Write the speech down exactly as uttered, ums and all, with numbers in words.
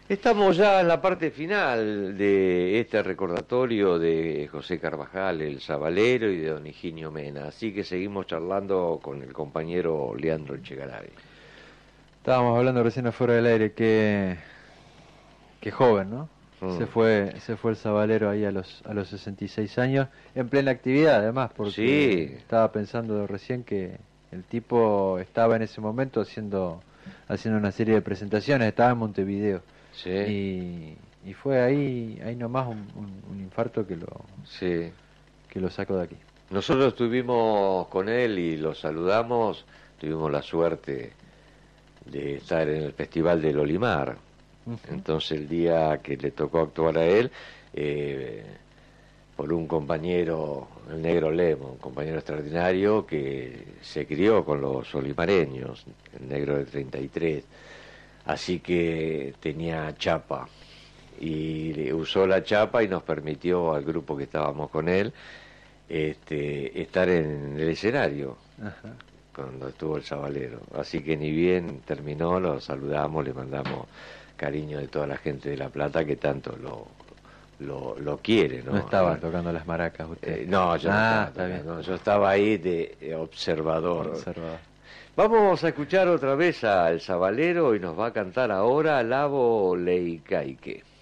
Estamos ya en la parte final de este recordatorio de José Carvajal, el Sabalero, y de don Higinio Mena, así que seguimos charlando con el compañero Leandro Echegaray. Estábamos hablando recién afuera del aire, que, que joven, ¿no? Mm. Se fue se fue el Sabalero ahí a los a los sesenta y seis años, en plena actividad además, porque Sí. estaba pensando recién que el tipo estaba en ese momento haciendo haciendo una serie de presentaciones, estaba en Montevideo. Sí. Y, y fue ahí ahí nomás un, un, un infarto que lo Sí. que lo sacó de aquí. Nosotros estuvimos con él y lo saludamos, tuvimos la suerte de estar en el Festival del Olimar. Uh-huh. Entonces el día que le tocó actuar a él, eh, por un compañero, el Negro Lemo, un compañero extraordinario que se crió con los olimareños, el Negro de treinta y tres, así que tenía chapa y usó la chapa y nos permitió al grupo que estábamos con él este, estar en el escenario. Ajá. Cuando estuvo el Sabalero, así que ni bien terminó, lo saludamos, le mandamos cariño de toda la gente de La Plata que tanto lo lo, lo quiere, ¿no? No estaban tocando las maracas usted. Eh, no, yo ah, no estaba, no, yo estaba ahí de eh, observador. observador. Vamos a escuchar otra vez al Sabalero y nos va a cantar ahora Lavo Leicaique.